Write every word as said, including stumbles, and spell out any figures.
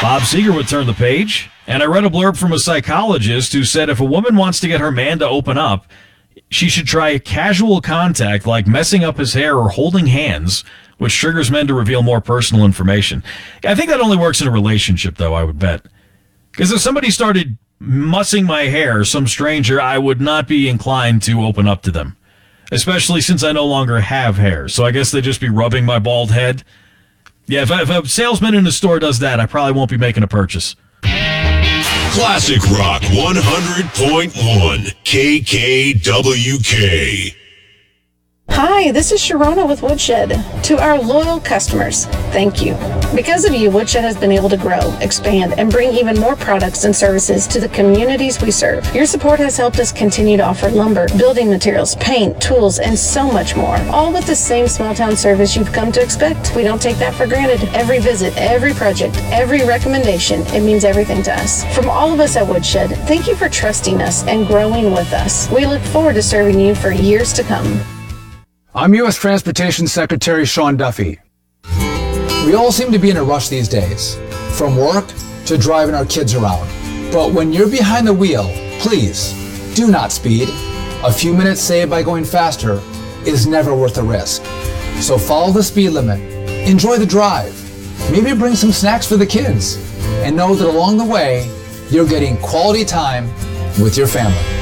Bob Seger would turn the page, and I read a blurb from a psychologist who said if a woman wants to get her man to open up, she should try casual contact like messing up his hair or holding hands, which triggers men to reveal more personal information. I think that only works in a relationship, though, I would bet. Because if somebody started mussing my hair, some stranger, I would not be inclined to open up to them, especially since I no longer have hair. So I guess they'd just be rubbing my bald head. Yeah, if, I, if a salesman in the store does that, I probably won't be making a purchase. Classic Rock one hundred point one K K W K. Hi, this is Sharona with Woodshed. To our loyal customers, thank you. Because of you, Woodshed has been able to grow, expand, and bring even more products and services to the communities we serve. Your support has helped us continue to offer lumber, building materials, paint, tools, and so much more, all with the same small-town service you've come to expect. We don't take that for granted. Every visit, every project, every recommendation, it means everything to us. From all of us at Woodshed, thank you for trusting us and growing with us. We look forward to serving you for years to come. I'm U S Transportation Secretary Sean Duffy. We all seem to be in a rush these days, from work to driving our kids around. But when you're behind the wheel, please do not speed. A few minutes saved by going faster is never worth the risk. So follow the speed limit, enjoy the drive, maybe bring some snacks for the kids, and know that along the way, you're getting quality time with your family.